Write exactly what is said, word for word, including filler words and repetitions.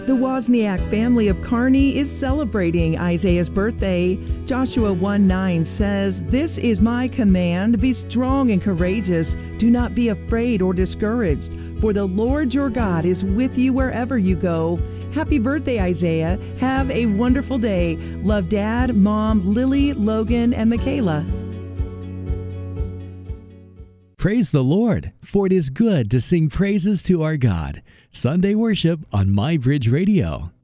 The Wozniak family of Kearney is celebrating Isaiah's birthday. Joshua one nine says, "This is my command, be strong and courageous. Do not be afraid or discouraged, for the Lord your God is with you wherever you go." Happy birthday, Isaiah. Have a wonderful day. Love Dad, Mom, Lily, Logan, and Michaela. Praise the Lord, for it is good to sing praises to our God. Sunday worship on My Bridge Radio.